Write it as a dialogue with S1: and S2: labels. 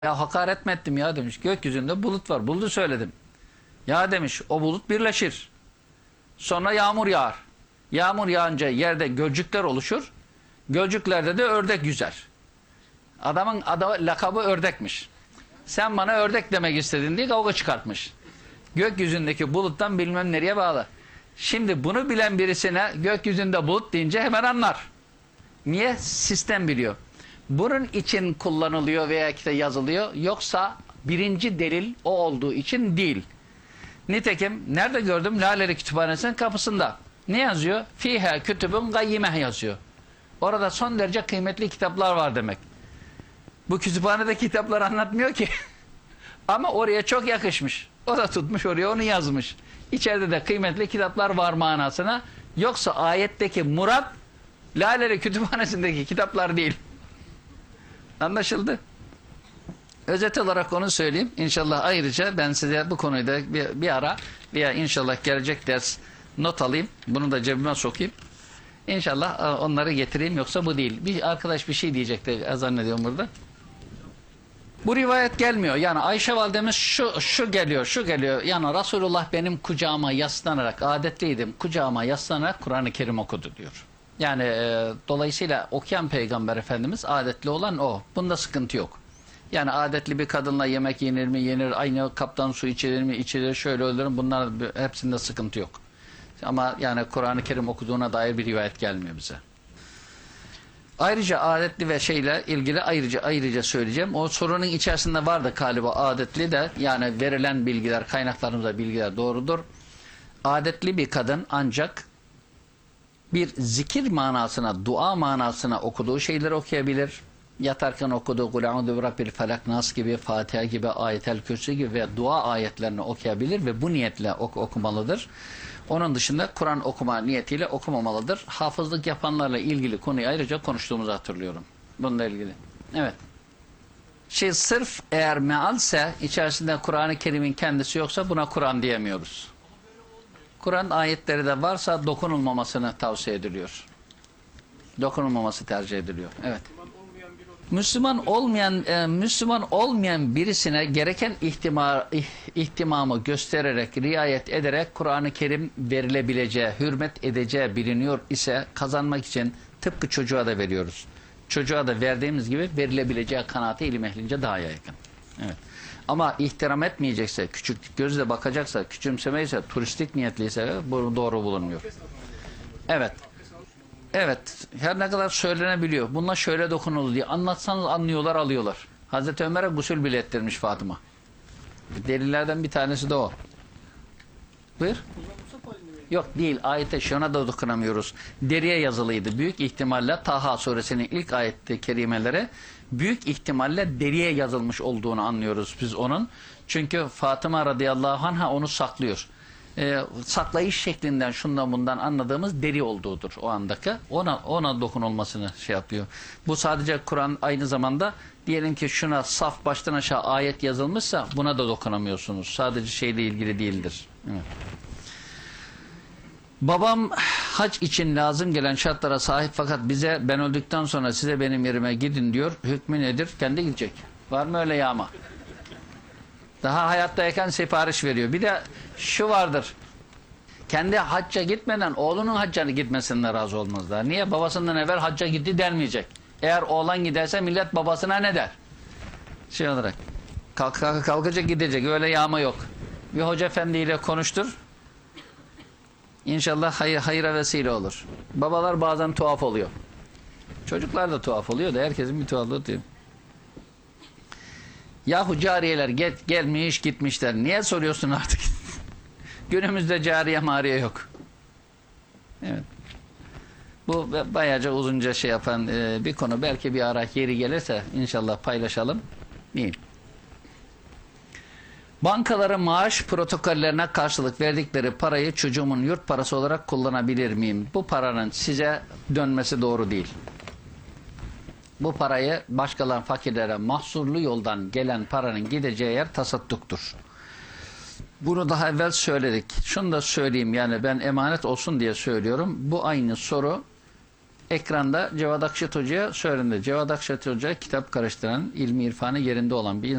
S1: Ya hakaret mi ettim ya demiş. Gökyüzünde bulut var. Bulutu söyledim. Ya demiş o bulut birleşir. Sonra yağmur yağar. Yağmur yağınca yerde gölcükler oluşur. Gölcüklerde de ördek yüzer. Adamın lakabı ördekmiş. Sen bana ördek demek istedin diye kavga çıkartmış. Gökyüzündeki buluttan bilmem nereye bağlı. Şimdi bunu bilen birisine gökyüzünde bulut deyince hemen anlar. Niye? Sistem biliyor. Bunun için kullanılıyor veya işte yazılıyor. Yoksa birinci delil o olduğu için değil. Nitekim nerede gördüm? Laleli Kütüphanesi'nin kapısında. Ne yazıyor? Fiha kütübün gayyimeh yazıyor. Orada son derece kıymetli kitaplar var demek. Bu kütüphanede kitaplar anlatmıyor ki. Ama oraya çok yakışmış. O da tutmuş oraya onu yazmış. İçeride de kıymetli kitaplar var manasına. Yoksa ayetteki murat Laleli Kütüphanesi'ndeki kitaplar değil. Anlaşıldı. Özet olarak onu söyleyeyim. İnşallah ayrıca ben size bu konuyu da bir ara veya inşallah gelecek ders not alayım. Bunu da cebime sokayım. İnşallah onları getireyim, yoksa bu değil. Bir arkadaş bir şey diyecekti zannediyorum burada. Bu rivayet gelmiyor. Yani Ayşe validemiz şu geliyor. Yani Resulullah benim kucağıma yaslanarak, adetliydim, kucağıma yaslanarak Kur'an-ı Kerim okudu diyor. Yani dolayısıyla okuyan Peygamber Efendimiz adetli olan o. Bunda sıkıntı yok. Yani adetli bir kadınla yemek yenir mi? Yenir. Aynı kaptan su içilir mi? İçilir. Şöyle ölürüm. Bunlar hepsinde sıkıntı yok. Ama yani Kur'an-ı Kerim okuduğuna dair bir rivayet gelmiyor bize. Ayrıca adetli ve şeyle ilgili ayrıca söyleyeceğim. O sorunun içerisinde vardı galiba adetli de, yani verilen bilgiler, kaynaklarımızda bilgiler doğrudur. Adetli bir kadın ancak bir zikir manasına, dua manasına okuduğu şeyleri okuyabilir. Yatarken okuduğu Kul a'udhu bi rabbil felak, Nas gibi, Fatiha gibi, Ayetel Kürsi gibi ve dua ayetlerini okuyabilir ve bu niyetle okumalıdır. Onun dışında Kur'an okuma niyetiyle okumamalıdır. Hafızlık yapanlarla ilgili konuyu ayrıca konuştuğumuzu hatırlıyorum. Bununla ilgili. Evet. Sırf eğer mealse, içerisinde Kur'an-ı Kerim'in kendisi yoksa buna Kur'an diyemiyoruz. Kur'an ayetleri de varsa dokunulmamasını tavsiye ediliyor. Dokunulmaması tercih ediliyor. Evet. Müslüman olmayan birisine gereken ihtimamı göstererek, riayet ederek Kur'an-ı Kerim verilebileceği, hürmet edeceği biliniyor ise kazanmak için tıpkı çocuğa da veriyoruz. Çocuğa da verdiğimiz gibi verilebileceği kanaati ilim ehlince daha yakın. Evet. Ama ihtiram etmeyecekse, küçük gözle bakacaksa, küçümsemeyse, turistik niyetliyse bu doğru bulunmuyor. Evet. Evet, her ne kadar söylenebiliyor. Bununla şöyle dokunulur diye anlatsanız anlıyorlar, alıyorlar. Hazreti Ömer'e gusül bile ettirmiş Fatıma. Delillerden bir tanesi de o. Buyur. Yok değil, ayete şuna da dokunamıyoruz. Deriye yazılıydı. Büyük ihtimalle Taha suresinin ilk ayet-i kerimeleri büyük ihtimalle deriye yazılmış olduğunu anlıyoruz biz onun. Çünkü Fatıma radıyallahu anh'a onu saklıyor. Saklayış şeklinden, şundan bundan anladığımız deri olduğudur o andaki. Ona dokunulmasını şey yapıyor. Bu sadece Kur'an, aynı zamanda diyelim ki şuna saf baştan aşağı ayet yazılmışsa buna da dokunamıyorsunuz. Sadece şeyle ilgili değildir. Evet. Babam hac için lazım gelen şartlara sahip fakat bize ben öldükten sonra size benim yerime gidin diyor. Hükmü nedir? Kendi gidecek. Var mı öyle yağma? Daha hayattayken sipariş veriyor. Bir de şu vardır. Kendi hacca gitmeden oğlunun hacca gitmesinden razı olmazlar. Niye? Babasından evvel hacca gitti denmeyecek. Eğer oğlan giderse millet babasına ne der? Şey olarak. Kalkacak gidecek. Öyle yağma yok. Bir hoca efendiyle konuştur. İnşallah hayıra vesile olur. Babalar bazen tuhaf oluyor. Çocuklar da tuhaf oluyor da herkesin bir tuhaflığı diyor. Yahu cariyeler gelmiş gitmişler. Niye soruyorsun artık? Günümüzde cariye mariye yok. Evet. Bu bayaca uzunca şey yapan bir konu. Belki bir ara yeri gelirse inşallah paylaşalım. Değil. Bankalara maaş protokollerine karşılık verdikleri parayı çocuğumun yurt parası olarak kullanabilir miyim? Bu paranın size dönmesi doğru değil. Bu parayı başkalarının fakirlere mahsurlu yoldan gelen paranın gideceği yer tasadduktur. Bunu daha evvel söyledik. Şunu da söyleyeyim, yani ben emanet olsun diye söylüyorum. Bu aynı soru ekranda Cevat Akşat Hoca'ya söylendi. Cevat Akşat Hoca kitap karıştıran, ilmi irfanı yerinde olan bir